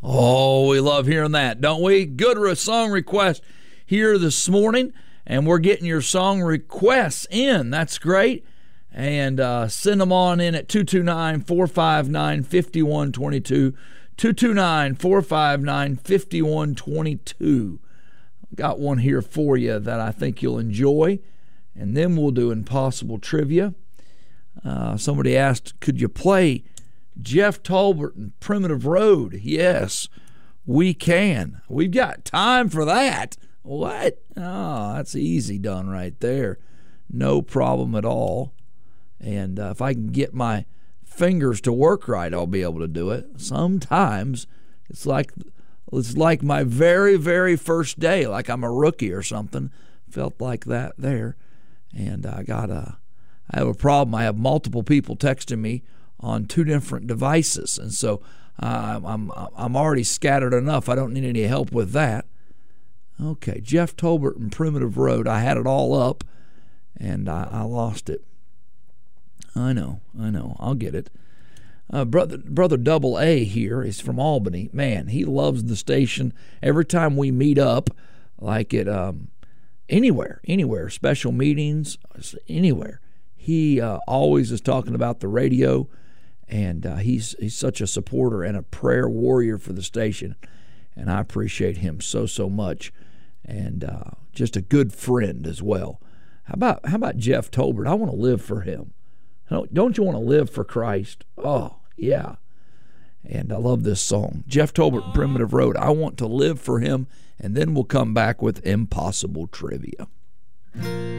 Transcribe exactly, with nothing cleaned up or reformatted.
Oh, we love hearing that, don't we? Good re- song request here this morning, and we're getting your song requests in. That's great. And uh, send them on in at two two nine, four five nine, five one two two, two two nine, four five nine, five one two two. Got one here for you that I think you'll enjoy, and then we'll do Impossible Trivia. Uh, somebody asked, could you play Jeff Tolbert and Primitive Road? Yes, we can. We've got time for that. What? Oh, that's easy done right there. No problem at all. And uh, if I can get my fingers to work right, I'll be able to do it. Sometimes it's like it's like my very, very first day, like I'm a rookie or something. Felt like that there. And I got a, I have a problem. I have multiple people texting me on two different devices, and so uh, I'm I'm already scattered enough. I don't need any help with that. Okay, Jeff Tolbert and Primitive Road. I had it all up, and I, I lost it. I know, I know. I'll get it. Uh, brother, brother Double A here is from Albany. Man, he loves the station. Every time we meet up, like at um, anywhere, anywhere, special meetings, anywhere, he uh, always is talking about the radio, and uh, he's he's such a supporter and a prayer warrior for the station, and I appreciate him so so much, and uh, just a good friend as well. How about how about Jeff Tolbert? I want to live for him. Don't you want to live for Christ? Oh, yeah. And I love this song. Jeff Tolbert, Primitive Road. I want to live for him. And then we'll come back with Impossible Trivia.